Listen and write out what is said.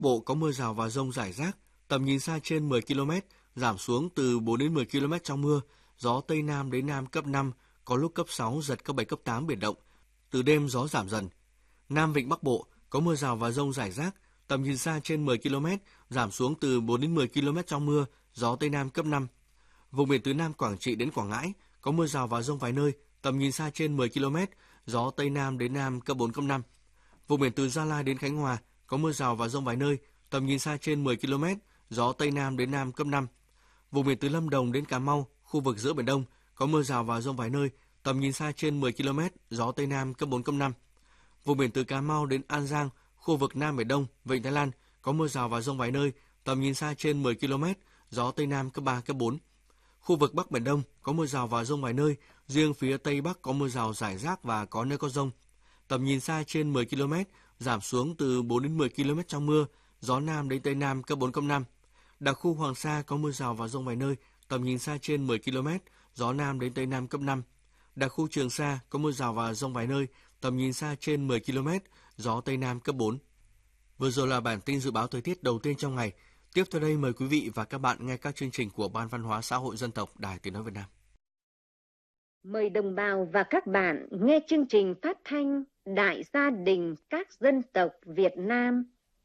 Bộ có mưa rào và dông rải rác, tầm nhìn xa trên 10 km, giảm xuống từ 4 đến 10 km trong mưa, gió Tây Nam đến Nam cấp 5, có lúc cấp 6, giật cấp 7, cấp 8 biển động. Từ đêm gió giảm dần. Nam Vịnh Bắc Bộ có mưa rào và dông rải rác, tầm nhìn xa trên 10 km, giảm xuống từ 4 đến 10 km trong mưa, gió Tây Nam cấp 5. Vùng biển từ Nam Quảng Trị đến Quảng Ngãi có mưa rào và dông vài nơi, tầm nhìn xa trên 10 km, gió Tây Nam đến Nam cấp 4, cấp 5. Vùng biển từ Gia Lai đến Khánh Hòa có mưa rào và dông vài nơi, tầm nhìn xa trên 10 km, gió Tây Nam đến Nam cấp 5. Vùng biển từ Lâm Đồng đến Cà Mau, khu vực giữa Biển Đông có mưa rào và dông vài nơi, tầm nhìn xa trên 10 km, gió Tây Nam cấp 4, cấp 5. Vùng biển từ Cà Mau đến An Giang, khu vực Nam Biển Đông, Vịnh Thái Lan có mưa rào và dông vài nơi, tầm nhìn xa trên 10 km, gió Tây Nam cấp 3, cấp 4. Khu vực Bắc Biển Đông có mưa rào và dông vài nơi, riêng phía Tây Bắc có mưa rào rải rác và có nơi có dông. Tầm nhìn xa trên 10 km, giảm xuống từ 4 đến 10 km trong mưa, gió Nam đến Tây Nam cấp 4, cấp 5. Đặc khu Hoàng Sa có mưa rào và dông vài nơi, tầm nhìn xa trên 10 km, gió Nam đến Tây Nam cấp 5. Đặc khu Trường Sa có mưa rào và dông vài nơi, tầm nhìn xa trên 10 km, gió Tây Nam cấp 4. Vừa rồi là bản tin dự báo thời tiết đầu tiên trong ngày. Tiếp theo đây mời quý vị và các bạn nghe các chương trình của Ban Văn hóa Xã hội Dân tộc Đài Tiếng nói Việt Nam. Mời đồng bào và các bạn nghe chương trình phát thanh Đại gia đình các dân tộc Việt Nam